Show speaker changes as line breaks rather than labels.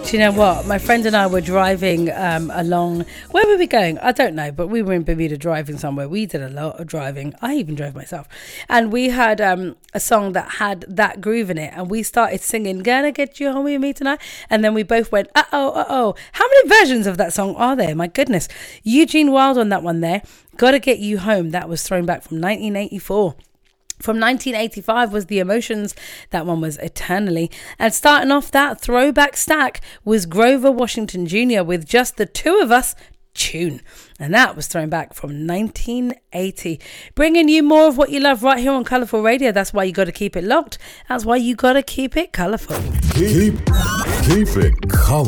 Do you know what? My friend and I were driving along. Where were we going? I don't know, but we were in Bermuda driving somewhere. We did a lot of driving. I even drove myself. And we had a song that had that groove in it. And we started singing, "Gonna Get You Home With Me Tonight." And then we both went, uh-oh, uh-oh. How many versions of that song are there? My goodness. Eugene Wilde on that one there. "Gotta Get You Home." That was thrown back from 1984. From 1985 was The Emotions. That one was Eternally. And starting off that throwback stack was Grover Washington Jr. with Just the Two of Us tune. And that was thrown back from 1980. Bringing you more of what you love right here on Colourful Radio. That's why you got to keep it locked. That's why you got to keep it colourful.
Keep it colourful.